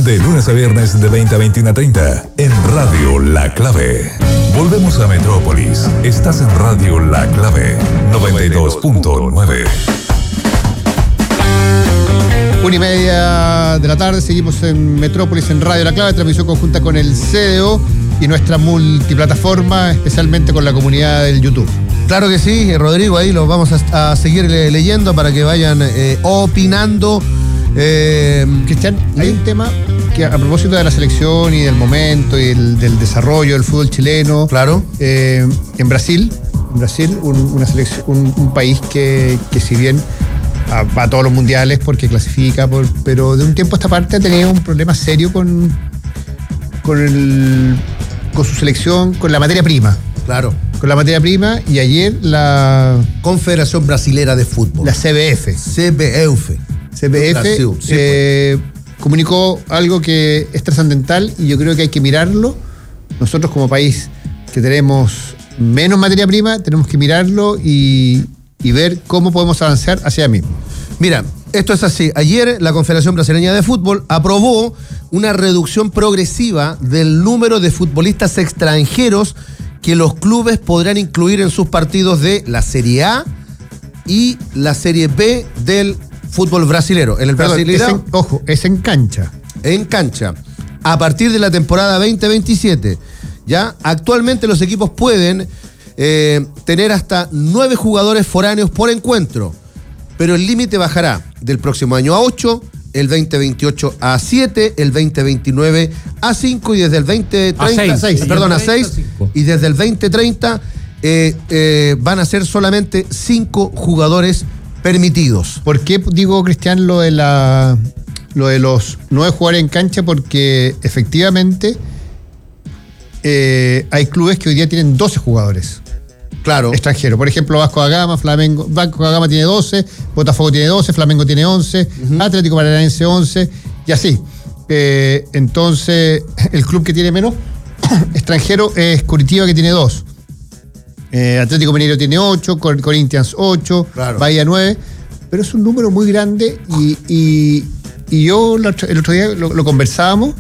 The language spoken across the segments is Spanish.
De lunes a viernes de 20 a 21:30 en Radio La Clave. Volvemos a Metrópolis. Estás en Radio La Clave 92.9. 1:30 de la tarde, seguimos en Metrópolis, en Radio La Clave, transmisión conjunta con el CDO y nuestra multiplataforma, especialmente con la comunidad del YouTube. Claro que sí, Rodrigo, ahí los vamos a seguir leyendo para que vayan opinando. Cristian, hay un tema que, a propósito de la selección y del momento y del desarrollo del fútbol chileno. Claro. En Brasil, una selección, un país que si bien va a todos los mundiales porque clasifica, pero de un tiempo a esta parte ha tenido un problema serio con su selección, con la materia prima. Claro. Con la materia prima, y ayer la Confederación Brasilera de Fútbol. La CBF. Brasil, sí, comunicó algo que es trascendental y yo creo que hay que mirarlo. Nosotros como país que tenemos menos materia prima, tenemos que mirarlo y ver cómo podemos avanzar hacia allá mismo. Mira, esto es así. Ayer la Confederación Brasileña de Fútbol aprobó una reducción progresiva del número de futbolistas extranjeros que los clubes podrán incluir en sus partidos de la Serie A y la Serie B del fútbol brasilero. En el Brasileirão, es en cancha. En cancha. A partir de la temporada 2027, ya actualmente los equipos pueden tener hasta 9 jugadores foráneos por encuentro, pero el límite bajará del próximo año a 8, el 2028 a 7, el 2029 a 5 y desde el 2030 a 6, y desde el 2030 van a ser solamente 5 jugadores permitidos. ¿Por qué digo, Cristian, lo de los 9 jugadores en cancha? Porque efectivamente hay clubes que hoy día tienen 12 jugadores. Claro. Extranjeros. Por ejemplo, Vasco da Gama, Flamengo. Vasco da Gama tiene 12, Botafogo tiene 12, Flamengo tiene 11, Atlético Paranaense 11, y así. Entonces, el club que tiene menos extranjero es Curitiba, que tiene 2. Atlético Mineiro tiene 8, Corinthians 8, claro. Bahía 9, pero es un número muy grande y yo el otro día lo conversábamos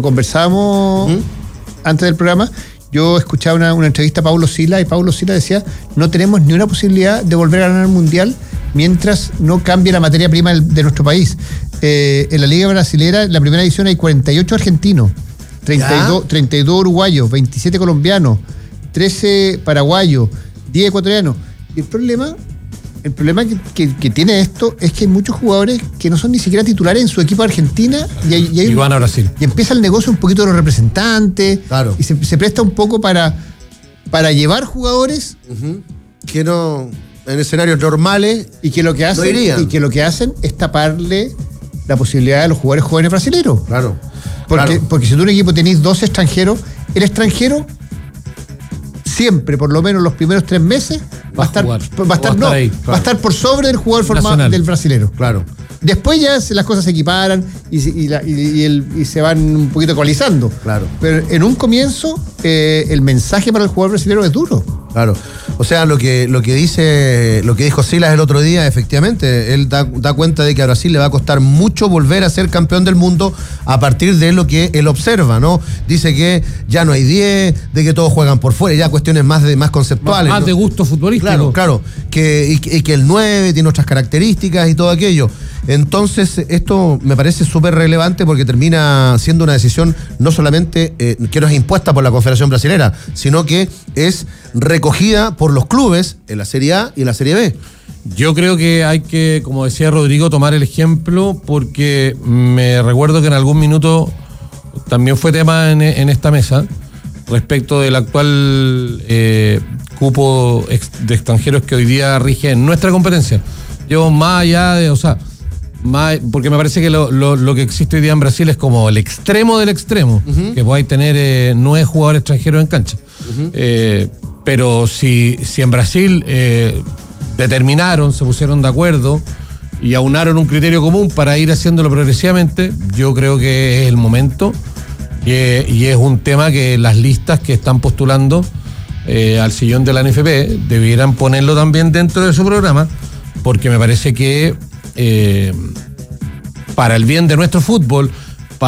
antes del programa. Yo escuchaba una entrevista a Paulo Sila y Paulo Sila decía: no tenemos ni una posibilidad de volver a ganar el Mundial mientras no cambie la materia prima de nuestro país. En la Liga Brasilera, en la primera edición, hay 48 argentinos, 32 uruguayos, 27 colombianos, 13 paraguayos, 10 ecuatorianos. Y el problema que tiene esto es que hay muchos jugadores que no son ni siquiera titulares en su equipo de Argentina y van a Brasil. Y empieza el negocio un poquito de los representantes. Claro. Y se presta un poco para llevar jugadores que no, en escenarios normales, y que lo que hacen es taparle la posibilidad de los jugadores jóvenes brasileños. Claro. Porque si tú en un equipo tenés 2 extranjeros, el extranjero siempre, por lo menos los primeros 3 meses, va a estar por sobre del jugador formado del brasilero. Claro. Después ya las cosas se equiparan y se van un poquito ecualizando. Claro. Pero en un comienzo, el mensaje para el jugador brasileño es duro. Claro. O sea, lo que dijo Silas el otro día, efectivamente, él da cuenta de que a Brasil le va a costar mucho volver a ser campeón del mundo a partir de lo que él observa, ¿no? Dice que ya no hay 10, de que todos juegan por fuera, ya cuestiones más conceptuales. Más, ¿no? De gusto futbolístico. Claro. Que el 9 tiene otras características y todo aquello. Entonces, esto me parece súper relevante porque termina siendo una decisión no solamente que no es impuesta por la Confederación Brasilera, sino que es recogida por los clubes en la Serie A y en la Serie B. Yo creo que hay que, como decía Rodrigo, tomar el ejemplo, porque me recuerdo que en algún minuto también fue tema en esta mesa respecto del actual cupo de extranjeros que hoy día rige en nuestra competencia. Yo más allá de, porque me parece que lo que existe hoy día en Brasil es como el extremo del extremo, que podáis tener 9 jugadores extranjeros en cancha. Pero si en Brasil determinaron, se pusieron de acuerdo y aunaron un criterio común para ir haciéndolo progresivamente, yo creo que es el momento y es un tema que las listas que están postulando al sillón de la NFP debieran ponerlo también dentro de su programa, porque me parece que para el bien de nuestro fútbol,